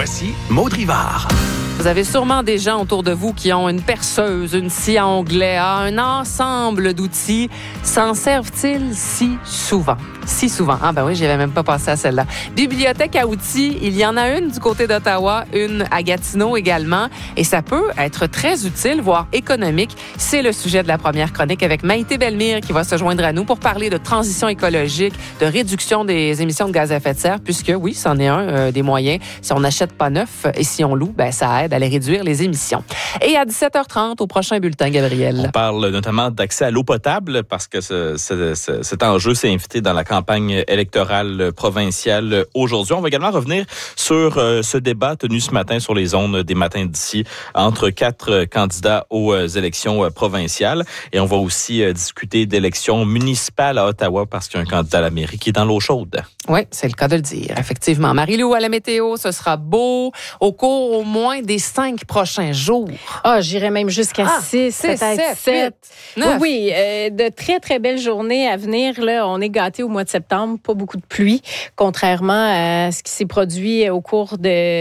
Voici Maud Rivard. Vous avez sûrement des gens autour de vous qui ont une perceuse, une scie à onglet, un ensemble d'outils. S'en servent-ils si souvent? Si souvent. Ah ben oui, j'y avais même pas pensé à celle-là. Bibliothèque à outils, il y en a une du côté d'Ottawa, une à Gatineau également. Et ça peut être très utile, voire économique. C'est le sujet de la première chronique avec Maïté Bellemire qui va se joindre à nous pour parler de transition écologique, de réduction des émissions de gaz à effet de serre, puisque oui, c'en est un des moyens. Si on n'achète pas neuf et si on loue, ben ça aide à les réduire les émissions. Et à 17h30, au prochain bulletin, Gabriel. On parle notamment d'accès à l'eau potable parce que cet enjeu s'est invité dans la campagne électorale provinciale aujourd'hui. On va également revenir sur ce débat tenu ce matin sur les ondes des matins d'ici entre 4 candidats aux élections provinciales. Et on va aussi discuter d'élections municipales à Ottawa parce qu'il y a un candidat à la mairie qui est dans l'eau chaude. Oui, c'est le cas de le dire, effectivement. Marie-Lou, à la météo, ce sera beau au cours au moins des 5 prochains jours. Ah, j'irais même jusqu'à 6, peut-être 7. Oui, de très, très belles journées à venir. Là, on est gâtés au mois de septembre, pas beaucoup de pluie, contrairement à ce qui s'est produit au cours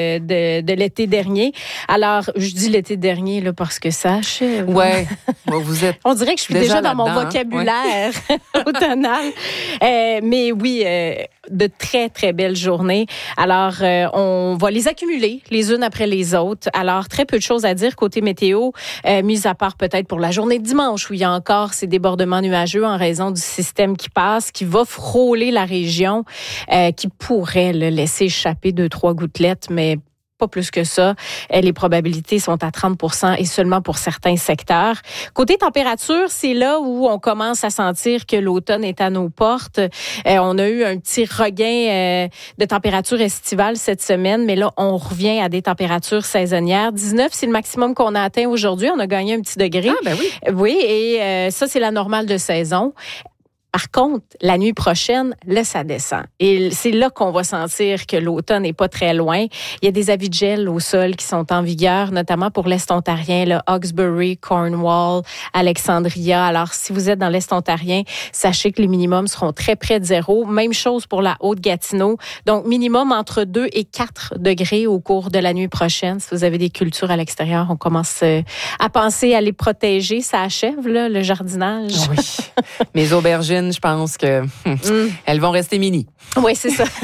de l'été dernier. Alors, je dis l'été dernier là, parce que ça achève. Ouais, vous êtes. On dirait que je suis déjà dans mon vocabulaire automnal. Mais oui, de très, très belles journées. Alors, on va les accumuler les unes après les autres. Alors, très peu de choses à dire côté météo, mis à part peut-être pour la journée de dimanche où il y a encore ces débordements nuageux en raison du système qui passe, qui va frôler la région, qui pourrait laisser échapper 2-3 gouttelettes, mais pas plus que ça. Les probabilités sont à 30% et seulement pour certains secteurs. Côté température, c'est là où on commence à sentir que l'automne est à nos portes. On a eu un petit regain de température estivale cette semaine, mais là, on revient à des températures saisonnières. 19, c'est le maximum qu'on a atteint aujourd'hui. On a gagné un petit degré. Ah, ben oui. Oui, et ça, c'est la normale de saison. Par contre, la nuit prochaine, là, ça descend. Et c'est là qu'on va sentir que l'automne n'est pas très loin. Il y a des avis de gel au sol qui sont en vigueur, notamment pour l'Est ontarien, là, Hawkesbury, Cornwall, Alexandria. Alors, si vous êtes dans l'Est ontarien, sachez que les minimums seront très près de 0. Même chose pour la Haute-Gatineau. Donc, minimum entre 2 et 4 degrés au cours de la nuit prochaine. Si vous avez des cultures à l'extérieur, on commence à penser à les protéger. Ça achève, là, le jardinage. Oui. Mes aubergines, je pense que elles vont rester mini. Oui, c'est ça.